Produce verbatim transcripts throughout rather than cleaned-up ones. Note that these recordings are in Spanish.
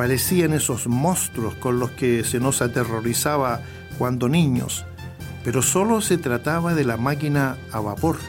parecían esos monstruos con los que se nos aterrorizaba cuando niños, pero solo se trataba de la máquina a vapor.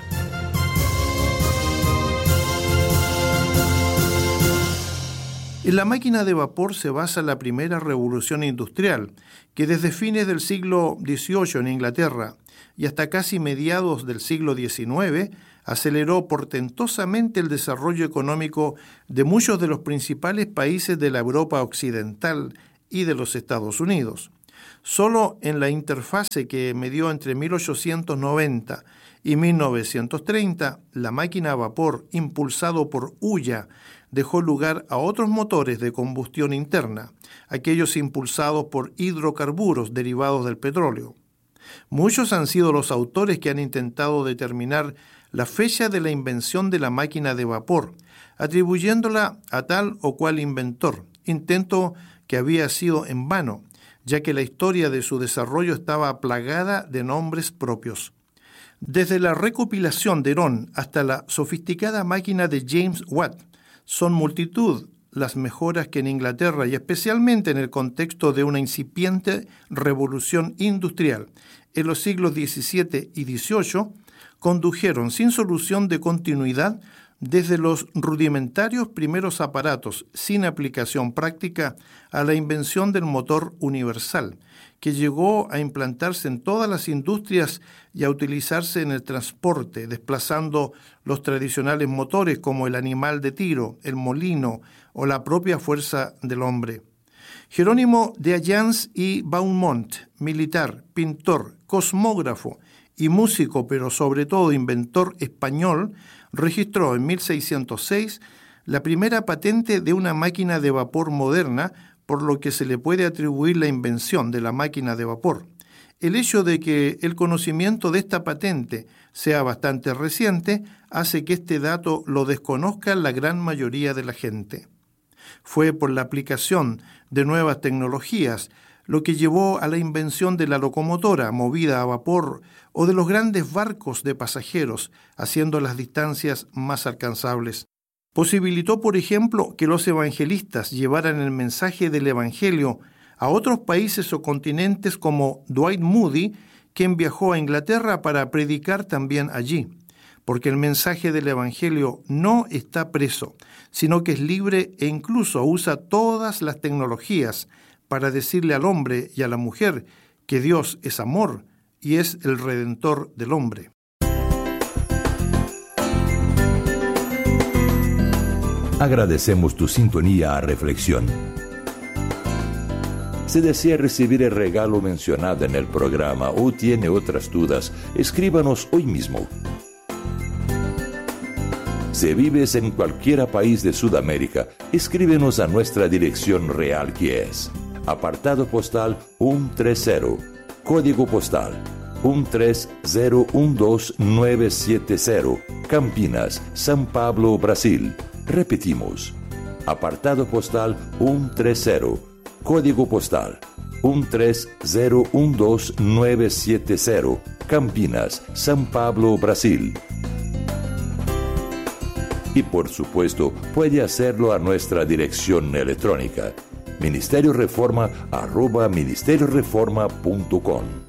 En la máquina de vapor se basa la primera revolución industrial, que desde fines del siglo dieciocho en Inglaterra y hasta casi mediados del siglo diecinueve aceleró portentosamente el desarrollo económico de muchos de los principales países de la Europa occidental y de los Estados Unidos. Solo en la interfase que medió entre mil ochocientos noventa y mil novecientos treinta, la máquina a vapor, impulsado por hulla, dejó lugar a otros motores de combustión interna, aquellos impulsados por hidrocarburos derivados del petróleo. Muchos han sido los autores que han intentado determinar la fecha de la invención de la máquina de vapor, atribuyéndola a tal o cual inventor, intento que había sido en vano, ya que la historia de su desarrollo estaba plagada de nombres propios. Desde la recopilación de Herón hasta la sofisticada máquina de James Watt, son multitud las mejoras que en Inglaterra, y especialmente en el contexto de una incipiente revolución industrial en los siglos diecisiete y dieciocho, condujeron sin solución de continuidad desde los rudimentarios primeros aparatos sin aplicación práctica a la invención del motor universal, que llegó a implantarse en todas las industrias y a utilizarse en el transporte, desplazando los tradicionales motores como el animal de tiro, el molino o la propia fuerza del hombre. Jerónimo de Alliance y Beaumont, militar, pintor, cosmógrafo y músico, pero sobre todo inventor español, registró en mil seiscientos seis la primera patente de una máquina de vapor moderna, por lo que se le puede atribuir la invención de la máquina de vapor. El hecho de que el conocimiento de esta patente sea bastante reciente hace que este dato lo desconozca la gran mayoría de la gente. Fue por la aplicación de nuevas tecnologías lo que llevó a la invención de la locomotora movida a vapor o de los grandes barcos de pasajeros, haciendo las distancias más alcanzables. Posibilitó, por ejemplo, que los evangelistas llevaran el mensaje del Evangelio a otros países o continentes, como Dwight Moody, quien viajó a Inglaterra para predicar también allí, porque el mensaje del Evangelio no está preso, sino que es libre e incluso usa todas las tecnologías para decirle al hombre y a la mujer que Dios es amor y es el Redentor del hombre. Agradecemos tu sintonía a Reflexión. Si desea recibir el regalo mencionado en el programa o tiene otras dudas, escríbanos hoy mismo. Si vives en cualquier país de Sudamérica, escríbenos a nuestra dirección real, que es apartado postal ciento treinta, código postal uno tres cero uno dos nueve siete cero, Campinas, São Paulo, Brasil. Repetimos, apartado postal ciento treinta, código postal uno tres cero uno dos nueve siete cero, Campinas, São Paulo, Brasil. Y por supuesto, puede hacerlo a nuestra dirección electrónica, ministerio reforma arroba ministerio reforma punto com.